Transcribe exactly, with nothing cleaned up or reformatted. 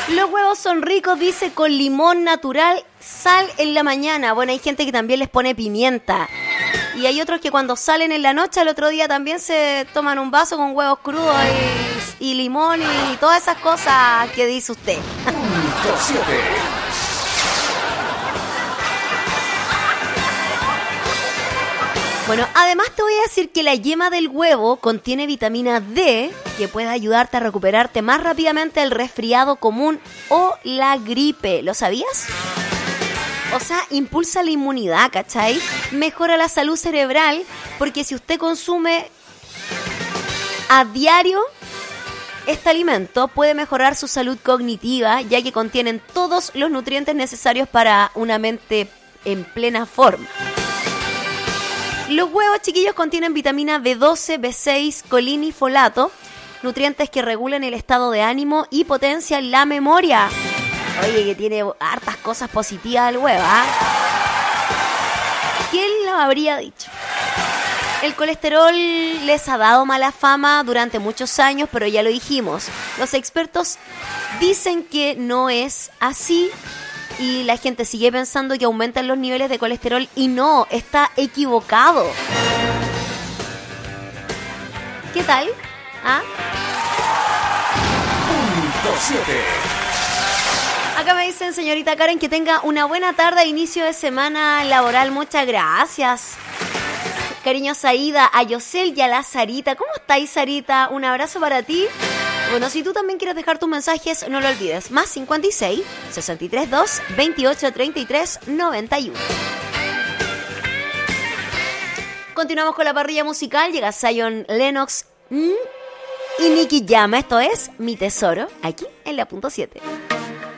Los huevos son ricos, dice, con limón natural, sal en la mañana. Bueno, hay gente que también les pone pimienta. Y hay otros que cuando salen en la noche, al otro día también se toman un vaso con huevos crudos y, y limón y todas esas cosas que dice usted. Punto siete. Bueno, además te voy a decir que la yema del huevo contiene vitamina D que puede ayudarte a recuperarte más rápidamente del resfriado común o la gripe. ¿Lo sabías? O sea, impulsa la inmunidad, ¿cachai? Mejora la salud cerebral, porque si usted consume a diario este alimento, puede mejorar su salud cognitiva, ya que contienen todos los nutrientes necesarios para una mente en plena forma. Los huevos, chiquillos, contienen vitamina B doce, B seis, colina y folato, nutrientes que regulan el estado de ánimo y potencian la memoria. Oye, que tiene hartas cosas positivas el huevo, ¿ah? ¿Quién lo habría dicho? El colesterol les ha dado mala fama durante muchos años, pero ya lo dijimos. Los expertos dicen que no es así y la gente sigue pensando que aumentan los niveles de colesterol y no, está equivocado. ¿Qué tal? ¿Ah? Punto siete. Acá me dicen, señorita Karen, que tenga una buena tarde, inicio de semana laboral. Muchas gracias. Cariño Saída, a Yosel y a la Sarita. ¿Cómo estáis, Sarita? Un abrazo para ti. Bueno, si tú también quieres dejar tus mensajes, no lo olvides. Más cincuenta y seis, sesenta y tres, dos, veintiocho, treinta y tres, noventa y uno. Continuamos con la parrilla musical. Llega Zion Lennox mm, y Nicky Jam. Esto es Mi Tesoro, aquí en la punto siete.